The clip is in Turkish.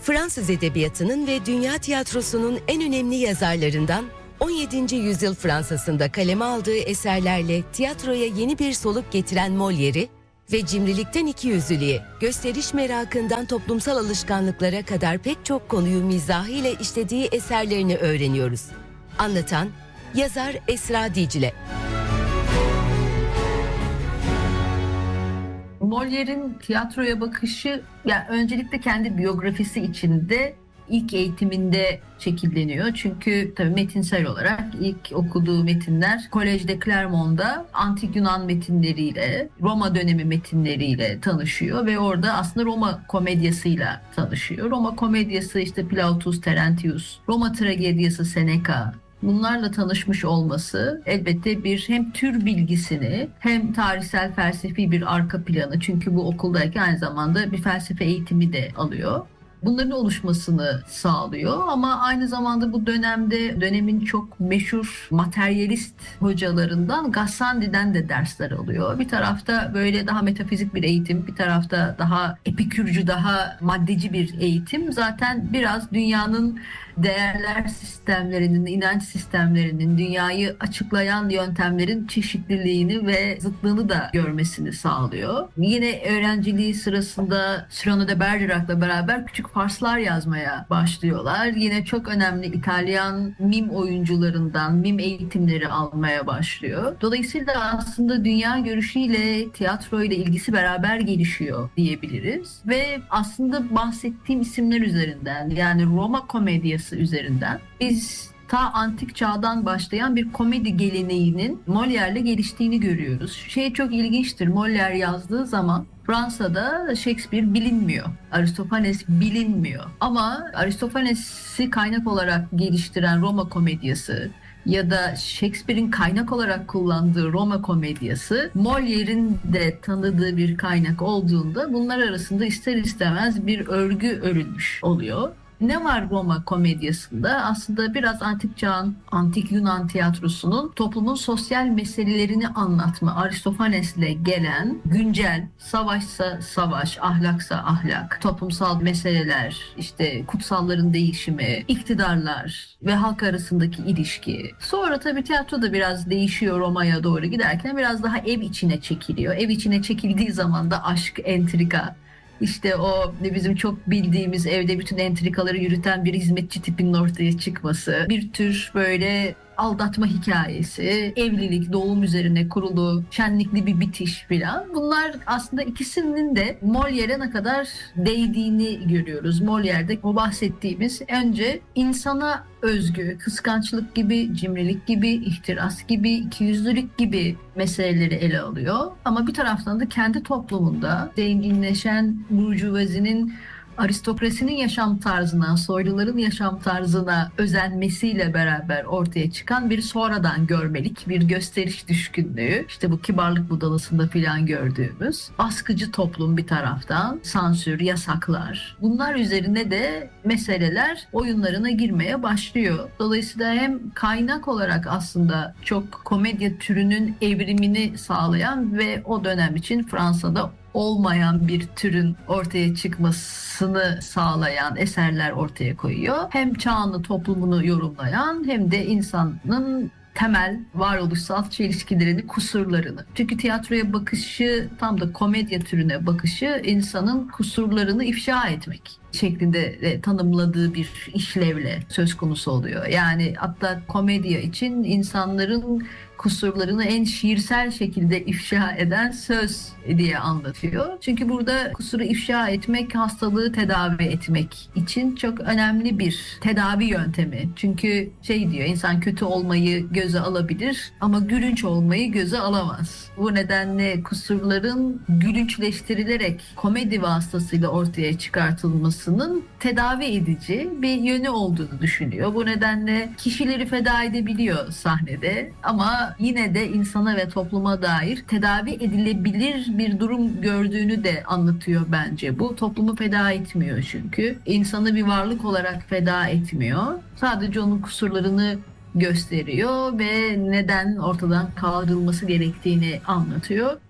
Fransız edebiyatının ve dünya tiyatrosunun en önemli yazarlarından 17. yüzyıl Fransa'sında kaleme aldığı eserlerle tiyatroya yeni bir soluk getiren Molière'i ve cimrilikten ikiyüzlülüğe, gösteriş merakından toplumsal alışkanlıklara kadar pek çok konuyu mizahıyla işlediği eserlerini öğreniyoruz. Anlatan, yazar Esra Dicle. Molière'in tiyatroya bakışı, yani öncelikle kendi biyografisi içinde ilk eğitiminde şekilleniyor. Çünkü tabii metinsel olarak ilk okuduğu metinler Collège de Clermont'da antik Yunan metinleriyle, Roma dönemi metinleriyle tanışıyor ve orada aslında Roma komedyasıyla tanışıyor. Roma komedyası işte Plautus, Terentius, Roma tragedyası Seneca. Bunlarla tanışmış olması elbette bir hem tür bilgisini hem tarihsel felsefi bir arka planı, çünkü bu okuldayken aynı zamanda bir felsefe eğitimi de alıyor. Bunların oluşmasını sağlıyor ama aynı zamanda bu dönemde dönemin çok meşhur materyalist hocalarından Gassendi'den de dersler alıyor. Bir tarafta böyle daha metafizik bir eğitim, bir tarafta daha epikürcü, daha maddeci bir eğitim. Zaten biraz dünyanın değerler sistemlerinin, inanç sistemlerinin, dünyayı açıklayan yöntemlerin çeşitliliğini ve zıtlığını da görmesini sağlıyor. Yine öğrenciliği sırasında Cyrano de Bergerac'la beraber küçük farslar yazmaya başlıyorlar. Yine çok önemli İtalyan mim oyuncularından mim eğitimleri almaya başlıyor. Dolayısıyla aslında dünya görüşüyle tiyatroyla ilgisi beraber gelişiyor diyebiliriz. Ve aslında bahsettiğim isimler üzerinden, yani Roma komedyası üzerinden biz ta antik çağdan başlayan bir komedi geleneğinin Molière'le geliştiğini görüyoruz. Şey çok ilginçtir. Molière yazdığı zaman Fransa'da Shakespeare bilinmiyor. Aristofanes bilinmiyor. Ama Aristofanes'i kaynak olarak geliştiren Roma komedyası ya da Shakespeare'in kaynak olarak kullandığı Roma komedyası Molière'in de tanıdığı bir kaynak olduğunda bunlar arasında ister istemez bir örgü örülmüş oluyor. Ne var Roma komedyasında? Aslında biraz antik çağın, antik Yunan tiyatrosunun toplumun sosyal meselelerini anlatma, Aristofanes'le gelen güncel, savaşsa savaş, ahlaksa ahlak, toplumsal meseleler, işte kutsalların değişimi, iktidarlar ve halk arasındaki ilişki. Sonra tabii tiyatro da biraz değişiyor, Roma'ya doğru giderken biraz daha ev içine çekiliyor. Ev içine çekildiği zaman da aşk, entrika, İşte o bizim çok bildiğimiz evde bütün entrikaları yürüten bir hizmetçi tipinin ortaya çıkması, bir tür böyle aldatma hikayesi, evlilik, doğum üzerine kurulu, şenlikli bir bitiş filan. Bunlar aslında ikisinin de Molière'e ne kadar değdiğini görüyoruz. Molière'de o bahsettiğimiz önce insana özgü, kıskançlık gibi, cimrilik gibi, ihtiras gibi, ikiyüzlülük gibi meseleleri ele alıyor. Ama bir taraftan da kendi toplumunda zenginleşen burjuvazinin aristokrasinin yaşam tarzına, soyluların yaşam tarzına özenmesiyle beraber ortaya çıkan bir sonradan görmelik, bir gösteriş düşkünlüğü. İşte bu kibarlık budalasında filan gördüğümüz baskıcı toplum bir taraftan, sansür, yasaklar. Bunlar üzerine de meseleler oyunlarına girmeye başlıyor. Dolayısıyla hem kaynak olarak aslında çok komedya türünün evrimini sağlayan ve o dönem için Fransa'da olmayan bir türün ortaya çıkmasını sağlayan eserler ortaya koyuyor. Hem çağını, toplumunu yorumlayan hem de insanın temel varoluşsal çelişkilerini, kusurlarını. Çünkü tiyatroya bakışı, tam da komedya türüne bakışı insanın kusurlarını ifşa etmek şeklinde tanımladığı bir işlevle söz konusu oluyor. Yani hatta komedya için insanların kusurlarını en şiirsel şekilde ifşa eden söz diye anlatıyor. Çünkü burada kusuru ifşa etmek, hastalığı tedavi etmek için çok önemli bir tedavi yöntemi. Çünkü şey diyor, insan kötü olmayı göze alabilir ama gülünç olmayı göze alamaz. Bu nedenle kusurların gülünçleştirilerek komedi vasıtasıyla ortaya çıkartılmasının tedavi edici bir yönü olduğunu düşünüyor. Bu nedenle kişileri feda edebiliyor sahnede ama yine de insana ve topluma dair tedavi edilebilir bir durum gördüğünü de anlatıyor bence. Bu toplumu feda etmiyor çünkü. İnsanı bir varlık olarak feda etmiyor. Sadece onun kusurlarını gösteriyor ve neden ortadan kaldırılması gerektiğini anlatıyor.